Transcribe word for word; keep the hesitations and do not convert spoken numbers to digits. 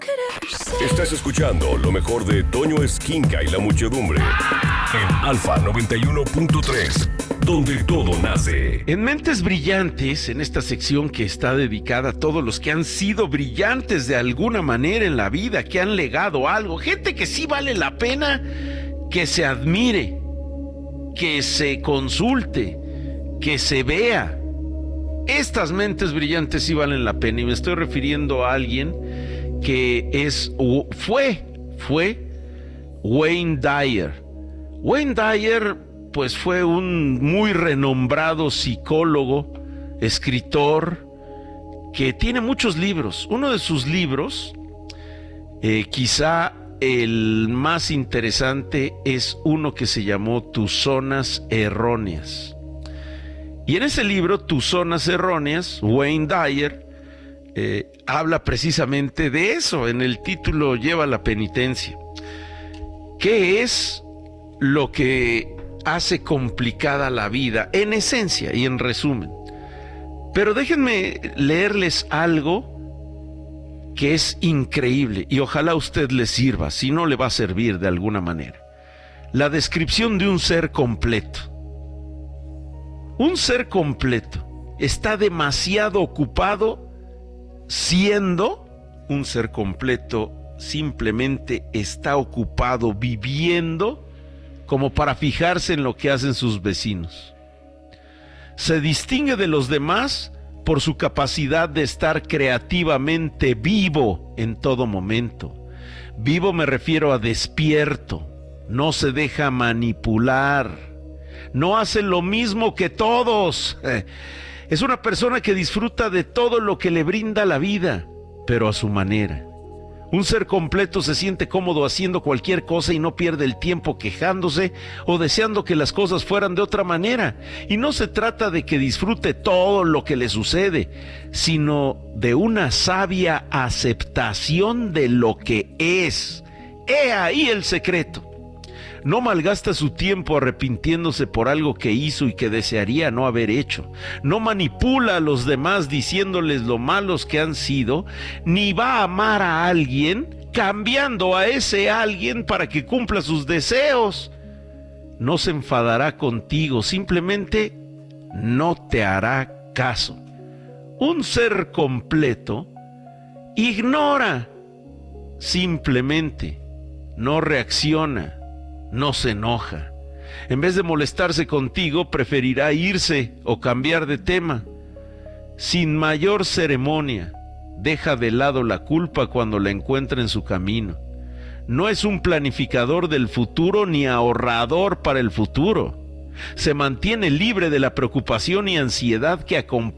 Estás escuchando lo mejor de Toño Esquinca y la muchedumbre en Alfa noventa y uno punto tres, donde todo nace. En Mentes Brillantes, en esta sección que está dedicada a todos los que han sido brillantes de alguna manera en la vida, que han legado algo, gente que sí vale la pena que se admire, que se consulte, que se vea. Estas mentes brillantes sí valen la pena, y me estoy refiriendo a alguien que es, fue, fue Wayne Dyer. Wayne Dyer, pues fue un muy renombrado psicólogo, escritor, que tiene muchos libros. Uno de sus libros, eh, quizá el más interesante, es uno que se llamó Tus Zonas Erróneas. Y en ese libro, Tus Zonas Erróneas, Wayne Dyer eh, habla precisamente de eso. En el título lleva la penitencia. ¿Qué es lo que hace complicada la vida, en esencia y en resumen? Pero déjenme leerles algo que es increíble y ojalá a usted le sirva, si no le va a servir de alguna manera. La descripción de un ser completo. Un ser completo está demasiado ocupado siendo. Un ser completo simplemente está ocupado viviendo como para fijarse en lo que hacen sus vecinos. Se distingue de los demás por su capacidad de estar creativamente vivo en todo momento. Vivo me refiero a despierto, no se deja manipular, no hace lo mismo que todos. Es una persona que disfruta de todo lo que le brinda la vida, pero a su manera. Un ser completo se siente cómodo haciendo cualquier cosa y no pierde el tiempo quejándose o deseando que las cosas fueran de otra manera. Y no se trata de que disfrute todo lo que le sucede, sino de una sabia aceptación de lo que es. He ahí el secreto. No malgasta su tiempo arrepintiéndose por algo que hizo y que desearía no haber hecho. No manipula a los demás diciéndoles lo malos que han sido, ni va a amar a alguien cambiando a ese alguien para que cumpla sus deseos. No se enfadará contigo, simplemente no te hará caso. Un ser completo ignora, simplemente no reacciona. No se enoja. En vez de molestarse contigo, preferirá irse o cambiar de tema. Sin mayor ceremonia, deja de lado la culpa cuando la encuentra en su camino. No es un planificador del futuro ni ahorrador para el futuro. Se mantiene libre de la preocupación y ansiedad que acompañan